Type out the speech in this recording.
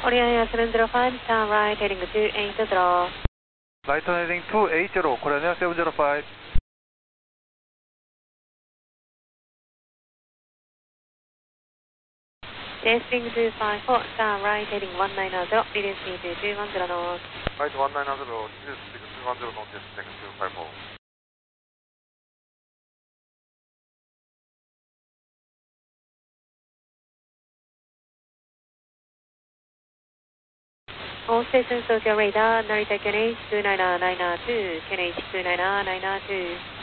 Orion 705, turn right, heading 280. Right heading 280, Korean 705. Desting 254, turn right, heading 190, reduce speed to 210 knots. Right 190, reduce speed to 210 knots, desting 254. All stations, Tokyo radar, Narita KNH 29992, KNH 29992.